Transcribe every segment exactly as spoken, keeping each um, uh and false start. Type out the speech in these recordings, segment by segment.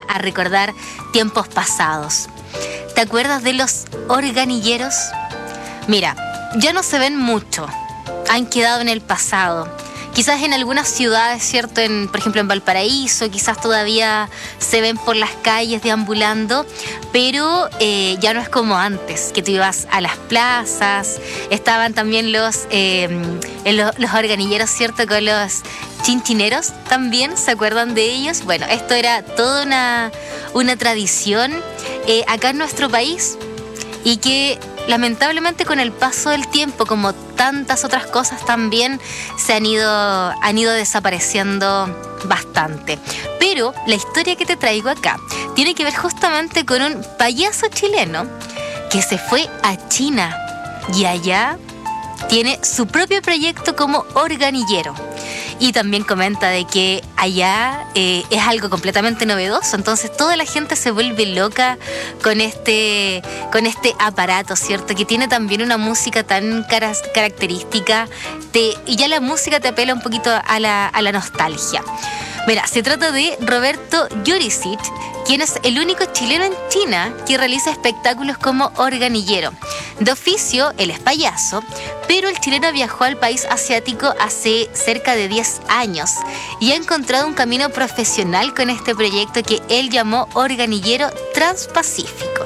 a recordar tiempos pasados. ¿Te acuerdas de los organilleros? Mira, ya no se ven mucho, han quedado en el pasado. Quizás en algunas ciudades, ¿cierto? En, por ejemplo, en Valparaíso, quizás todavía se ven por las calles deambulando, pero eh, ya no es como antes, que tú ibas a las plazas, estaban también los, eh, los, los organilleros, ¿cierto? Con los chinchineros también, ¿se acuerdan de ellos? Bueno, esto era toda una, una tradición eh, acá en nuestro país y que lamentablemente con el paso del tiempo, como tantas otras cosas también, se han ido, han ido desapareciendo bastante. Pero la historia que te traigo acá tiene que ver justamente con un payaso chileno que se fue a China y allá tiene su propio proyecto como organillero. Y también comenta de que allá eh, es algo completamente novedoso, entonces toda la gente se vuelve loca con este, con este aparato, ¿cierto? Que tiene también una música tan cara- característica te, y ya la música te apela un poquito a la, a la nostalgia. Mira, se trata de Roberto Jurisic, quien es el único chileno en China que realiza espectáculos como organillero. De oficio, él es payaso, pero el chileno viajó al país asiático hace cerca de diez años y ha encontrado un camino profesional con este proyecto que él llamó Organillero Transpacífico.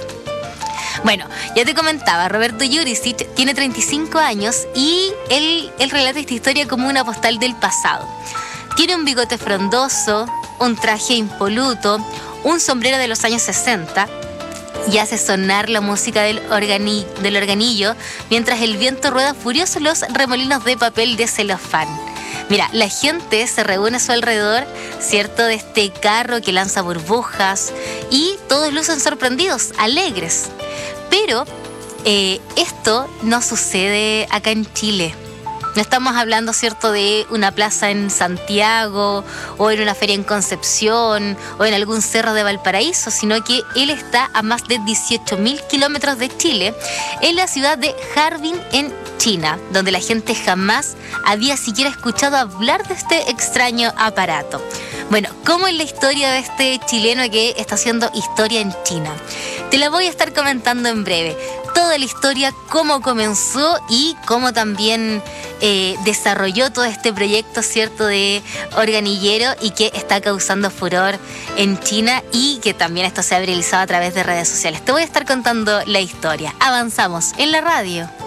Bueno, ya te comentaba, Roberto Jurisic tiene treinta y cinco años y él, él relata esta historia como una postal del pasado. Tiene un bigote frondoso, un traje impoluto, un sombrero de los años sesenta y hace sonar la música del, organi- del organillo mientras el viento rueda furioso los remolinos de papel de celofán. Mira, la gente se reúne a su alrededor, ¿cierto?, de este carro que lanza burbujas y todos lucen sorprendidos, alegres. Pero eh, esto no sucede acá en Chile. No estamos hablando, ¿cierto?, de una plaza en Santiago o en una feria en Concepción o en algún cerro de Valparaíso, sino que él está a más de dieciocho mil kilómetros de Chile, en la ciudad de Harbin, en China, donde la gente jamás había siquiera escuchado hablar de este extraño aparato. Bueno, ¿cómo es la historia de este chileno que está haciendo historia en China? Te la voy a estar comentando en breve. Toda la historia, cómo comenzó y cómo también eh, desarrolló todo este proyecto, ¿cierto?, de organillero y que está causando furor en China y que también esto se ha viralizado a través de redes sociales. Te voy a estar contando la historia. Avanzamos en la radio.